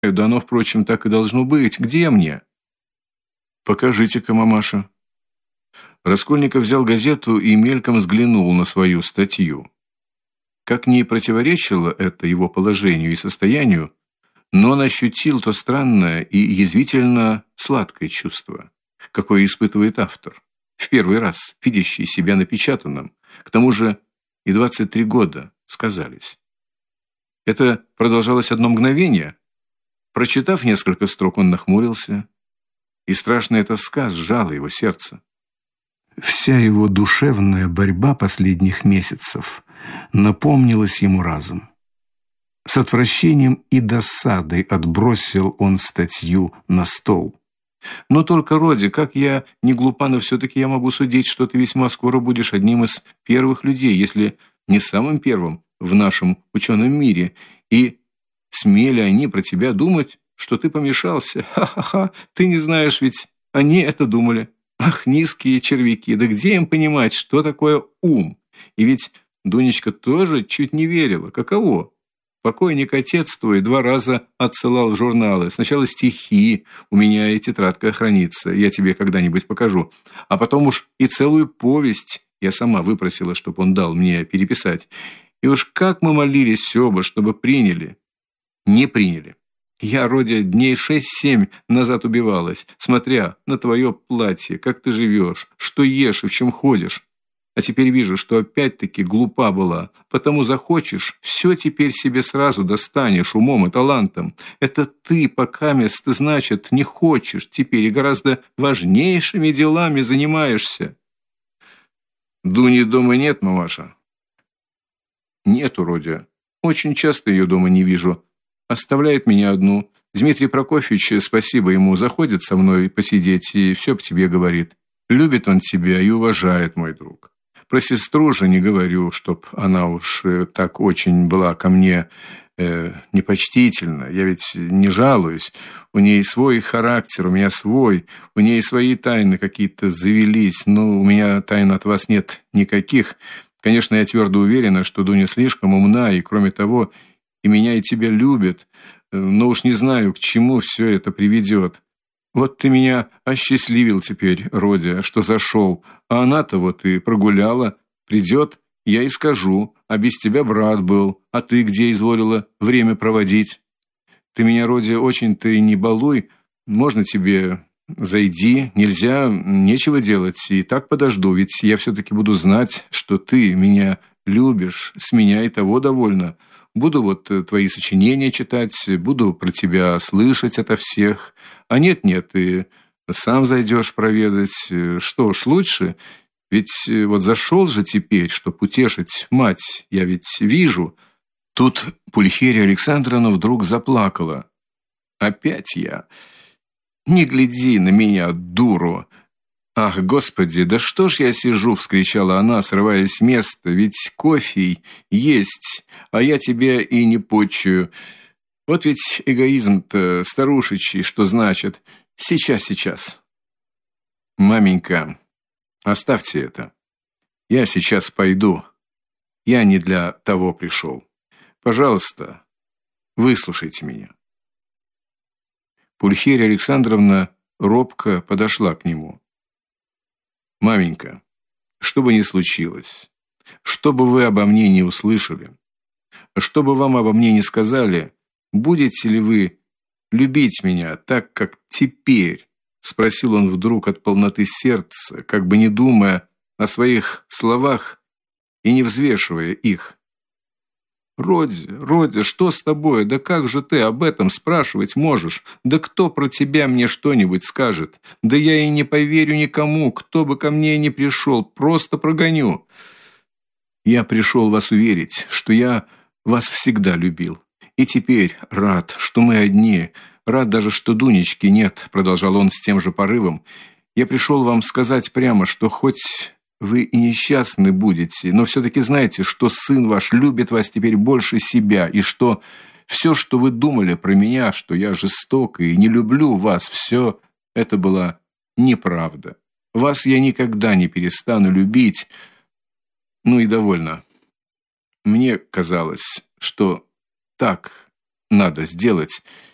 Да оно, впрочем, так и должно быть. Где мне? Покажите-ка, мамаша. Раскольников взял газету и мельком взглянул на свою статью. Как ни противоречило это его положению и состоянию, но он ощутил то странное и язвительно сладкое чувство, какое испытывает автор, в первый раз видящий себя напечатанным. К тому же и 23 года сказались. Это продолжалось одно мгновение. Прочитав несколько строк, он нахмурился, и страшная тоска сжала его сердце. Вся его душевная борьба последних месяцев напомнилась ему разом. С отвращением и досадой отбросил он статью на стол. Но только, Роди, как я не глупа, но все-таки я могу судить, что ты весьма скоро будешь одним из первых людей, если не самым первым в нашем ученом мире. И смели они про тебя думать, что ты помешался? Ха-ха-ха, ты не знаешь, ведь они это думали. Ах, низкие червяки, да где им понимать, что такое ум? И ведь Дунечка тоже чуть не верила. Каково? Покойник отец твой 2 раза отсылал журналы. Сначала стихи, у меня и тетрадка хранится, я тебе когда-нибудь покажу. А потом уж и целую повесть я сама выпросила, чтобы он дал мне переписать. И уж как мы молились оба, чтобы приняли. Не приняли. Я, Родя, дней 6-7 назад убивалась, смотря на твое платье, как ты живешь, что ешь и в чем ходишь. А теперь вижу, что опять-таки глупа была, потому захочешь, все теперь себе сразу достанешь умом и талантом. Это ты, покамест, значит, не хочешь теперь и гораздо важнейшими делами занимаешься. Дуни дома нет, мамаша? Нету, Родя. Очень часто ее дома не вижу. Оставляет меня одну. Дмитрий Прокофьевич, спасибо ему, заходит со мной посидеть и все по тебе говорит. Любит он тебя и уважает, мой друг. Про сестру же не говорю, чтоб она уж так очень была ко мне непочтительна. Я ведь не жалуюсь. У ней свой характер, у меня свой. У ней свои тайны какие-то завелись. Но у меня тайн от вас нет никаких. Конечно, я твердо уверена, что Дуня слишком умна, и, кроме того, и меня, и тебя любит. Но уж не знаю, к чему все это приведет. Вот ты меня осчастливил теперь, Родя, что зашел, а она-то вот и прогуляла. Придет, я и скажу, а без тебя брат был, а ты где изволила время проводить? Ты меня, Родя, очень-то и не балуй, можно тебе зайди, нельзя, нечего делать, и так подожду, ведь я все-таки буду знать, что ты меня любишь, с меня и того довольно. Буду вот твои сочинения читать, буду про тебя слышать ото всех. А нет, и сам зайдешь проведать. Что ж, лучше, ведь вот зашел же теперь, чтоб утешить мать, я ведь вижу. Тут Пульхерия Александровна вдруг заплакала. Опять я. Не гляди на меня, дуру. Ах, Господи, да что ж я сижу, вскричала она, срываясь с места. Ведь кофе есть, а я тебя и не почую. Вот ведь эгоизм-то старушечий, что значит? Сейчас. Маменька, оставьте это. Я сейчас пойду. Я не для того пришел. Пожалуйста, выслушайте меня. Пульхерия Александровна робко подошла к нему. Маменька, что бы ни случилось, что бы вы обо мне не услышали, что бы вам обо мне не сказали, будете ли вы любить меня так, как теперь? Спросил он вдруг от полноты сердца, как бы не думая о своих словах и не взвешивая их. Родя, что с тобой? Да как же ты об этом спрашивать можешь? Да кто про тебя мне что-нибудь скажет? Да я и не поверю никому, кто бы ко мне ни пришел, просто прогоню. Я пришел вас уверить, что я вас всегда любил. И теперь рад, что мы одни, рад даже, что Дунечки нет, продолжал он с тем же порывом. Я пришел вам сказать прямо, что хоть вы и несчастны будете, но все-таки знаете, что сын ваш любит вас теперь больше себя, и что все, что вы думали про меня, что я жесток и не люблю вас, все это была неправда. Вас я никогда не перестану любить. Ну и довольно. Мне казалось, что так надо сделать.